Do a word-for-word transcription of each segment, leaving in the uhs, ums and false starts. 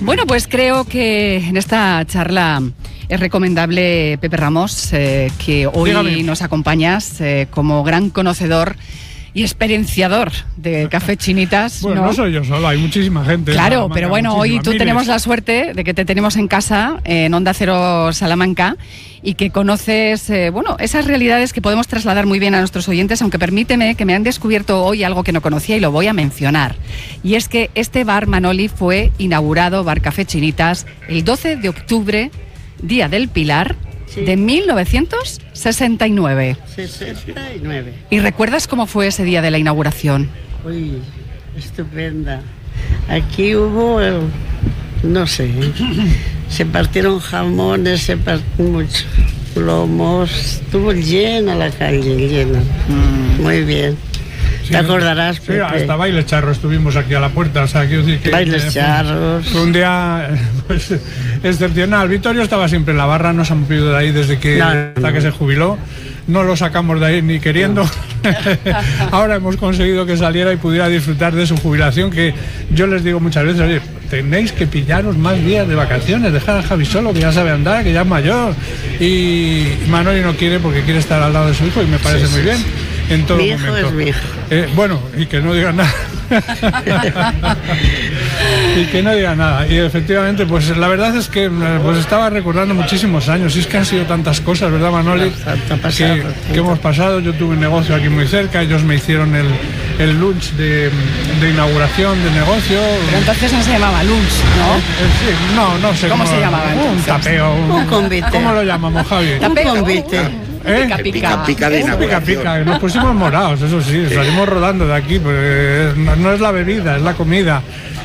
Bueno, pues creo que en esta charla es recomendable, Pepe Ramos, eh, que hoy Dígame. nos acompañas eh, como gran conocedor y experienciador de Café Chinitas. Bueno, no, no soy yo solo, hay muchísima gente. Claro, Salamanca, pero bueno, hoy tú miles. tenemos la suerte de que te tenemos en casa, eh, en Onda Cero Salamanca, y que conoces, eh, bueno, esas realidades que podemos trasladar muy bien a nuestros oyentes, aunque permíteme que me han descubierto hoy algo que no conocía y lo voy a mencionar. Y es que este bar Manoli fue inaugurado, Bar Café Chinitas, el doce de octubre, Día del Pilar, sí. de mil novecientos sesenta y nueve. sesenta y nueve. ¿Y recuerdas cómo fue ese día de la inauguración? Uy, estupenda. Aquí hubo, eh, no sé, se partieron jamones, se partieron muchos lomos, estuvo llena la calle, llena. Mm. Muy bien. Sí, te acordarás, sí, Pepe. Hasta bailes charros estuvimos aquí a la puerta, o sea, quiero decir que... Bailes que charros. Fue un día pues, excepcional. Vittorio estaba siempre en la barra, no se ha movido de ahí desde que, no, hasta no. que se jubiló. No lo sacamos de ahí ni queriendo. No. Ahora hemos conseguido que saliera y pudiera disfrutar de su jubilación, que yo les digo muchas veces, oye, tenéis que pillaros más días de vacaciones, dejar a Javi solo, que ya sabe andar, que ya es mayor. Y Manoli no quiere porque quiere estar al lado de su hijo y me parece sí, muy sí, bien. Sí. En todo mi hijo momento. Es mi hijo. Eh, bueno, y que no diga nada. y que no diga nada. Y efectivamente, pues la verdad es que pues estaba recordando muchísimos años. Y es que han sido tantas cosas, ¿verdad, Manoli? Pasado, que, que hemos pasado. Yo tuve un negocio aquí muy cerca. Ellos me hicieron el, el lunch de, de inauguración del negocio. Pero entonces no se llamaba lunch, ¿no? Eh, sí, no, no sé. ¿Cómo, cómo se llamaba entonces? Un tapeo. Un, un convite. ¿Cómo lo llamamos, Javi? Tapeo. Un convite. ¿Eh? Pica pica, pica de pica, pica. Nos pusimos morados, eso sí, salimos rodando de aquí, pues no es la bebida, es la comida.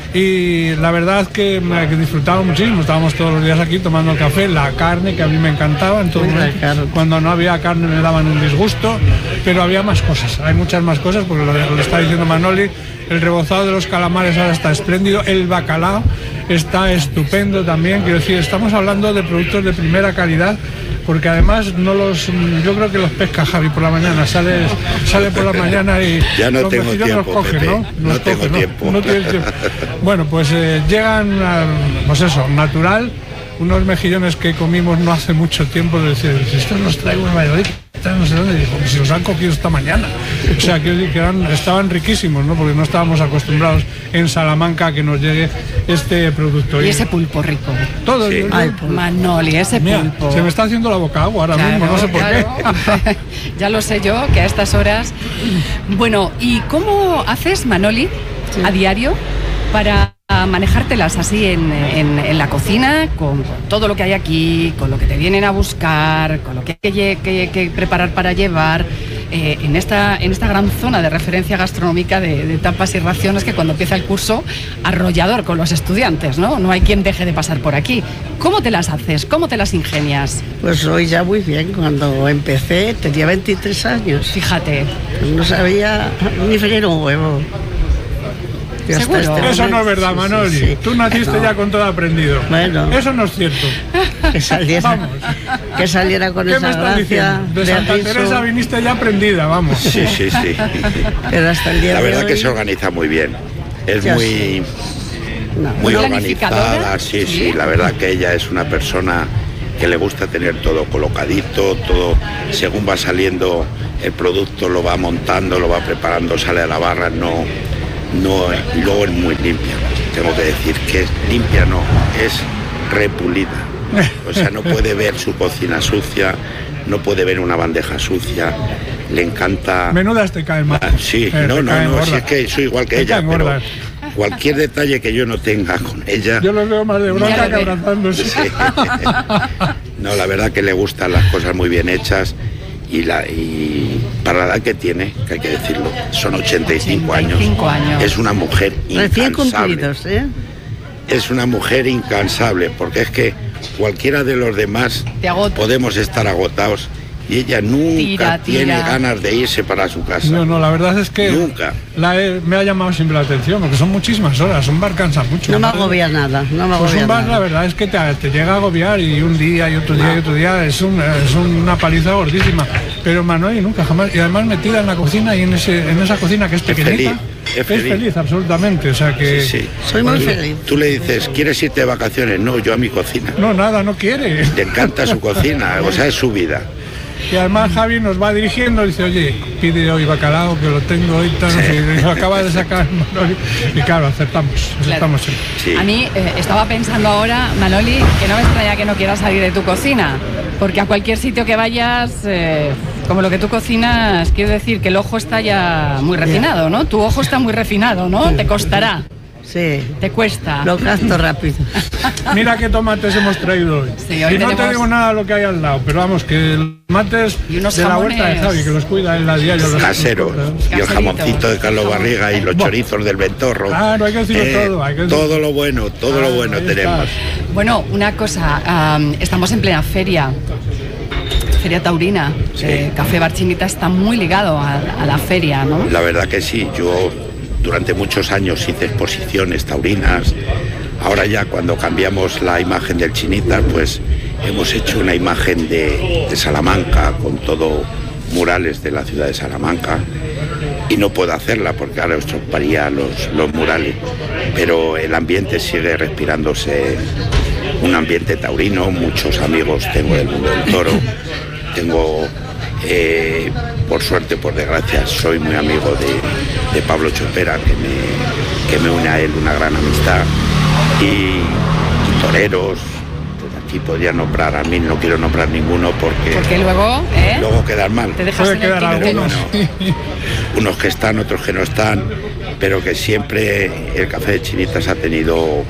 Y la verdad es que me he disfrutado muchísimo, estábamos todos los días aquí tomando el café, la carne que a mí me encantaba, entonces cuando no había carne me daban un disgusto, pero había más cosas, hay muchas más cosas, porque lo, lo está diciendo Manoli, el rebozado de los calamares ahora está espléndido, el bacalao está estupendo también, quiero decir, estamos hablando de productos de primera calidad, porque además no los, yo creo que los pesca Javi por la mañana, sale, sale por la mañana y ya no los tengo tiempo, los coge, Pepe, ¿no? No Los tengo coge, tiempo. No, no tienes tiempo. Bueno, pues eh, llegan, a, pues eso, natural, unos mejillones que comimos no hace mucho tiempo, de decir, si estos los traigo en Valladolid, no sé dónde, dijo, si los han cogido esta mañana. O sea, quiero decir que eran, estaban riquísimos, ¿no? Porque no estábamos acostumbrados en Salamanca a que nos llegue este producto. Y ese pulpo rico. Todo. Sí. Ay, Manoli, ese Mira, pulpo. se me está haciendo la boca agua ahora claro, mismo, no sé por claro. qué. Ya lo sé yo, que a estas horas... Bueno, ¿y cómo haces, Manoli, sí. a diario para manejártelas así en, en, en la cocina, con, con todo lo que hay aquí, con lo que te vienen a buscar, con lo que hay que, que, que preparar para llevar, eh, en, esta, en esta gran zona de referencia gastronómica de, de tapas y raciones que cuando empieza el curso, arrollador con los estudiantes, ¿no? No hay quien deje de pasar por aquí. ¿Cómo te las haces? ¿Cómo te las ingenias? Pues hoy ya muy bien. Cuando empecé tenía veintitrés años. Fíjate. Pues no sabía ni freír un huevo. ¿Seguro? Este Eso no es verdad, Manoli. Sí, sí, sí. Tú naciste no. ya con todo aprendido. Bueno. Eso no es cierto. Que saliera, vamos. Que saliera con esa gracia. De, de Santa aviso. Teresa viniste ya aprendida, vamos. Sí, sí, sí. Pero hasta el día La de verdad hoy... que se organiza muy bien. Es ya muy... Sí. No. Muy organizada, sí, sí, sí. La verdad que ella es una persona que le gusta tener todo colocadito, todo según va saliendo el producto, lo va montando, lo va preparando, sale a la barra, no... No, y luego es muy limpia, tengo que decir que es limpia, no, es repulida. O sea, no puede ver su cocina sucia, no puede ver una bandeja sucia, le encanta... Menudas te caen mal. Ah, sí, eh, no, no, no, si es que soy igual que te ella, pero cualquier detalle que yo no tenga con ella... Yo los veo más de bronca que abrazándose. Sí. No, la verdad que le gustan las cosas muy bien hechas. Y, la, y para la edad que tiene, que hay que decirlo, son ochenta y cinco, ochenta y cinco años. años. Es una mujer incansable. Recién cumplidos, ¿eh? Es una mujer incansable, porque es que cualquiera de los demás podemos estar agotados y ella nunca tira, tiene tira. ganas de irse para su casa. No, no, la verdad es que nunca. La he, me ha llamado siempre la atención, porque son muchísimas horas, un bar cansa mucho. No me agobia nada, no me agobia Pues un bar, nada. La verdad es que te, te llega a agobiar y un día y otro día no. y otro día es, un, es una paliza gordísima. Pero Manoli nunca, jamás, y además metida en la cocina y en ese en esa cocina que es pequeñita, es feliz, es feliz, es feliz absolutamente, o sea que... Sí, sí. Soy muy feliz. Tú le dices, ¿quieres irte de vacaciones? No, yo a mi cocina. No, nada, no quiere. Le encanta su cocina, o sea, es su vida. Y además Javi nos va dirigiendo y dice, oye, pide hoy bacalao, que lo tengo hoy, tal, sí. Y lo acaba de sacar Manoli. Y claro, acertamos, acertamos claro. Sí. A mí eh, estaba pensando ahora, Manoli, que no me extraña que no quieras salir de tu cocina, porque a cualquier sitio que vayas, eh, como lo que tú cocinas, quiero decir que el ojo está ya muy refinado, ¿no? Tu ojo está muy refinado, ¿no? Te costará. Sí. Te cuesta. Lo gasto rápido. Mira qué tomates hemos traído hoy. Sí, hoy y no tenemos... te digo nada de lo que hay al lado, pero vamos, que el tomates de jamones... la huerta de Javi, que los cuida en la diaria. Los caseros. Y el jamoncito de Carlos Barriga y los chorizos del Ventorro. Claro, hay que decirlo eh, todo. Hay que decirlo. Todo lo bueno, todo ah, lo bueno tenemos. Bueno, una cosa, um, estamos en plena feria. Feria taurina. Sí. Eh, Café Barchinita está muy ligado a, a la feria, ¿no? La verdad que sí. Yo durante muchos años hice exposiciones taurinas. Ahora ya cuando cambiamos la imagen del Chinitas, pues hemos hecho una imagen de, de Salamanca con todo murales de la ciudad de Salamanca. Y no puedo hacerla porque ahora estroparía los, los murales. Pero el ambiente sigue respirándose, un ambiente taurino. Muchos amigos tengo del mundo del toro. Tengo, eh, por suerte, por desgracia, soy muy amigo de, de Pablo Chopera, que me, que me une a él una gran amistad. Y, y toreros, pues aquí podría nombrar a mí, no quiero nombrar ninguno porque, porque luego, ¿eh? luego quedan mal. Te dejas puede quedar algunos. Bueno, unos que están, otros que no están, pero que siempre el Café de Chinitas ha tenido un,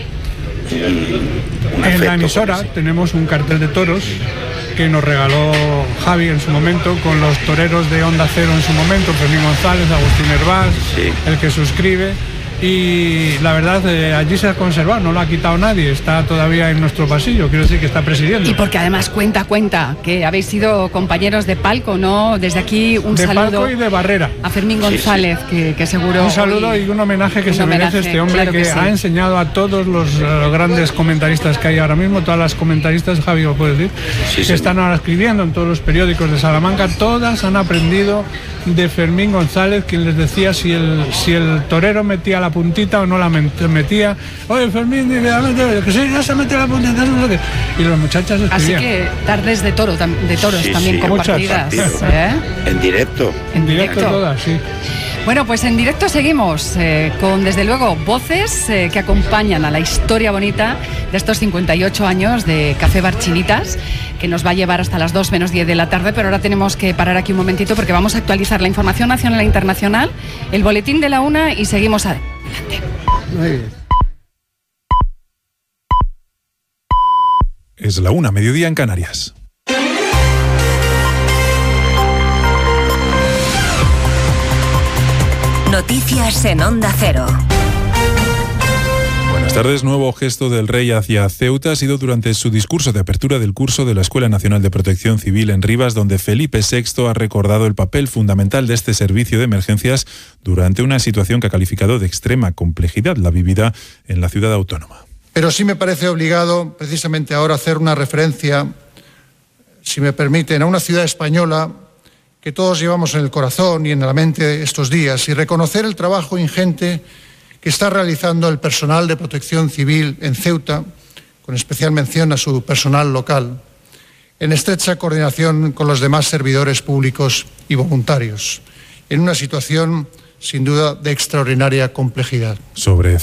un en la emisora tenemos un cartel de toros que nos regaló Javi en su momento, con los toreros de Onda Cero en su momento, Fermín González, Agustín Hervás, sí. El que suscribe. Y la verdad, eh, allí se ha conservado, no lo ha quitado nadie, está todavía en nuestro pasillo, quiero decir que está presidiendo. Y porque además cuenta, cuenta, que habéis sido compañeros de palco, ¿no? Desde aquí un de saludo. De palco y de barrera. A Fermín González, sí, sí. Que, que seguro... Un saludo hoy, y un homenaje que un se homenaje, merece este hombre, claro que, que sí. Ha enseñado a todos los uh, grandes comentaristas que hay ahora mismo, todas las comentaristas, Javi lo puede decir, sí, que sí. Están ahora escribiendo en todos los periódicos de Salamanca, todas han aprendido de Fermín González, quien les decía si el, si el torero metía la puntita o no la metía. Oye, Fermín, que sí, ya se mete la puntita, no sé qué. Y los muchachos escribían. Así que tardes de toro, de toros sí, también sí, compartidas. ¿Eh? En directo. En directo todas, sí. Bueno, pues en directo seguimos eh, con, desde luego, voces eh, que acompañan a la historia bonita de estos cincuenta y ocho años de Café Barchinitas, que nos va a llevar hasta las dos menos diez de la tarde, pero ahora tenemos que parar aquí un momentito porque vamos a actualizar la información nacional e internacional, el boletín de la una y seguimos adelante. Muy bien. Es la una, mediodía en Canarias. Noticias en Onda Cero. Buenas tardes. Nuevo gesto del rey hacia Ceuta ha sido durante su discurso de apertura del curso de la Escuela Nacional de Protección Civil en Rivas, donde Felipe sexto ha recordado el papel fundamental de este servicio de emergencias durante una situación que ha calificado de extrema complejidad, la vivida en la ciudad autónoma. Pero sí me parece obligado, precisamente ahora, hacer una referencia, si me permiten, a una ciudad española que todos llevamos en el corazón y en la mente estos días, y reconocer el trabajo ingente que está realizando el personal de protección civil en Ceuta, con especial mención a su personal local, en estrecha coordinación con los demás servidores públicos y voluntarios, en una situación sin duda de extraordinaria complejidad. Sobre